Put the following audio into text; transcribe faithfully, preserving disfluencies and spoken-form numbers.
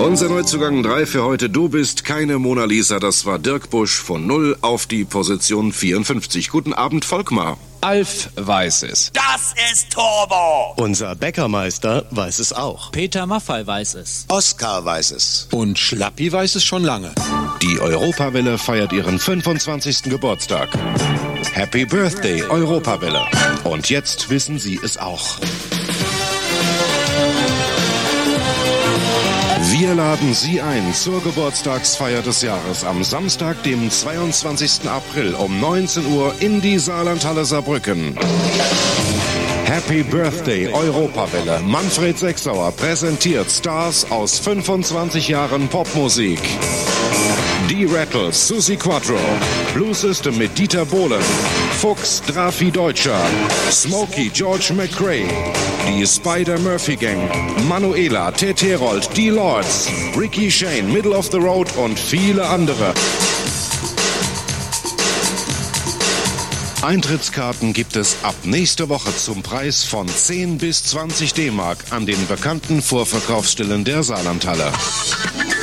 Unser Neuzugang drei für heute. Du bist keine Mona Lisa. Das war Dirk Busch von null auf die Position vierundfünfzig. Guten Abend, Volkmar. Alf weiß es. Das ist Turbo. Unser Bäckermeister weiß es auch. Peter Maffay weiß es. Oskar weiß es. Und Schlappi weiß es schon lange. Die Europawelle feiert ihren fünfundzwanzigsten Geburtstag. Happy Birthday, Europawelle. Und jetzt wissen Sie es auch. Wir laden Sie ein zur Geburtstagsfeier des Jahres am Samstag, dem zweiundzwanzigsten April um neunzehn Uhr in die Saarlandhalle Saarbrücken. Happy Birthday, Europawelle. Manfred Sechsauer präsentiert Stars aus fünfundzwanzig Jahren Popmusik. Die Rattles, Susi Quattro, Blue System mit Dieter Bohlen, Fuchs, Drafi Deutscher, Smokey, George McRae, die Spider-Murphy Gang, Manuela, Teterold, die Lords, Ricky Shane, Middle of the Road und viele andere. Eintrittskarten gibt es ab nächste Woche zum Preis von zehn bis zwanzig D-Mark an den bekannten Vorverkaufsstellen der Saarlandhalle.